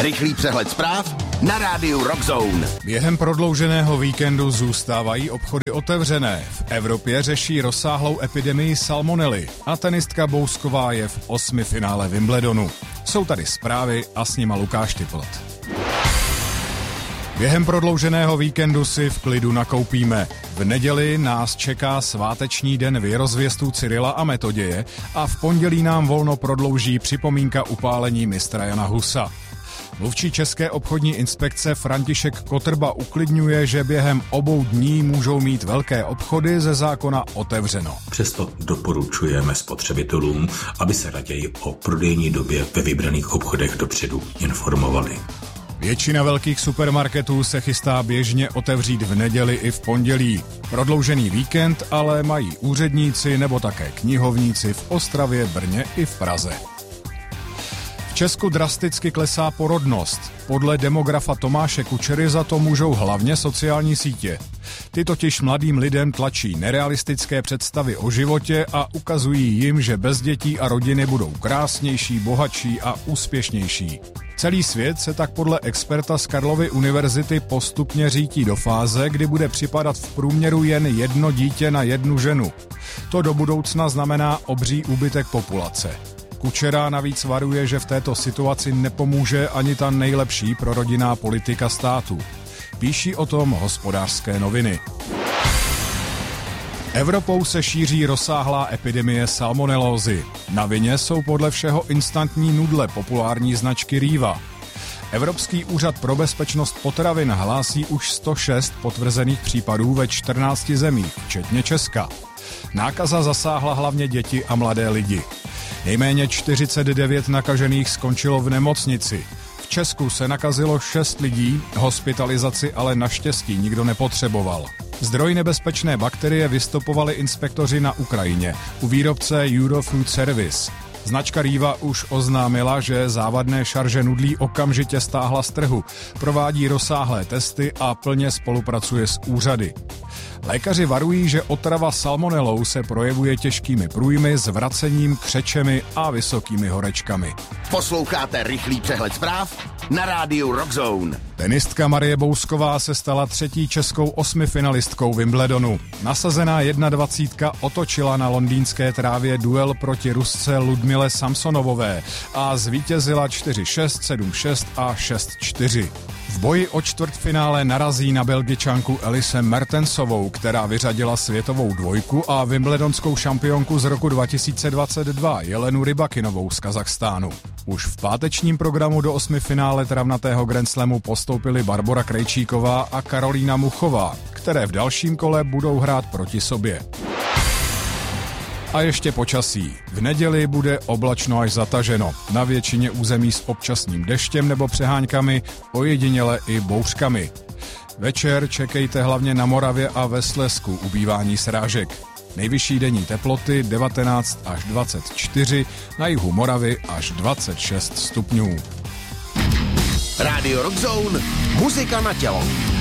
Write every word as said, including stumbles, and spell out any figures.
Rychlý přehled zpráv na rádiu Rockzone. Během prodlouženého víkendu zůstávají obchody otevřené. V Evropě řeší rozsáhlou epidemii salmonely a tenistka Bousková je v osmi finále Wimbledonu. Jsou tady zprávy a s nima Lukáš Typlt. Během prodlouženého víkendu si v klidu nakoupíme. V neděli nás čeká sváteční den věrozvěstů Cyrila a Metoděje a v pondělí nám volno prodlouží připomínka upálení mistra Jana Husa. Mluvčí České obchodní inspekce František Kotrba uklidňuje, že během obou dní můžou mít velké obchody ze zákona otevřeno. Přesto doporučujeme spotřebitelům, aby se raději o prodejní době ve vybraných obchodech dopředu informovali. Většina velkých supermarketů se chystá běžně otevřít v neděli i v pondělí. Prodloužený víkend ale mají úředníci nebo také knihovníci v Ostravě, Brně i v Praze. V Česku drasticky klesá porodnost. Podle demografa Tomáše Kučery za to můžou hlavně sociální sítě. Ty totiž mladým lidem tlačí nerealistické představy o životě a ukazují jim, že bez dětí a rodiny budou krásnější, bohatší a úspěšnější. Celý svět se tak podle experta z Karlovy univerzity postupně řítí do fáze, kdy bude připadat v průměru jen jedno dítě na jednu ženu. To do budoucna znamená obří úbytek populace. Kučera navíc varuje, že v této situaci nepomůže ani ta nejlepší prorodinná politika státu. Píší o tom Hospodářské noviny. Evropou se šíří rozsáhlá epidemie salmonelózy. Na vině jsou podle všeho instantní nudle populární značky Riva. Evropský úřad pro bezpečnost potravin hlásí už sto šest potvrzených případů ve čtrnácti zemích, včetně Česka. Nákaza zasáhla hlavně děti a mladé lidi. Nejméně čtyřicet devět nakažených skončilo v nemocnici. V Česku se nakazilo šest lidí, hospitalizaci ale naštěstí nikdo nepotřeboval. Zdroj nebezpečné bakterie vystopovali inspektoři na Ukrajině u výrobce Eurofood Service. Značka Riva už oznámila, že závadné šarže nudlí okamžitě stáhla z trhu, provádí rozsáhlé testy a plně spolupracuje s úřady. Lékaři varují, že otrava salmonelou se projevuje těžkými průjmy, zvracením, křečemi a vysokými horečkami. Posloucháte rychlý přehled zpráv na rádiu Rockzone. Tenistka Marie Bousková se stala třetí českou osmifinalistkou Wimbledonu. Nasazená jednadvacítka otočila na londýnské trávě duel proti Rusce Ludmile Samsonovové a zvítězila čtyři šest, sedm šest a šest čtyři. V boji o čtvrtfinále narazí na Belgičanku Elise Mertensovou, která vyřadila světovou dvojku a wimbledonskou šampionku z roku dva tisíce dvacet dva Jelenu Rybakinovou z Kazachstánu. Už v pátečním programu do osmifinále travnatého Grand Slamu postoupily Barbora Krejčíková a Karolína Muchová, které v dalším kole budou hrát proti sobě. A ještě počasí. V neděli bude oblačno až zataženo. Na většině území s občasným deštěm nebo přeháňkami, ojediněle i bouřkami. Večer čekejte hlavně na Moravě a ve Slezsku ubývání srážek. Nejvyšší denní teploty devatenáct až dvacet čtyři, na jihu Moravy až dvacet šest stupňů. Rádio Rockzone, muzika na tělo.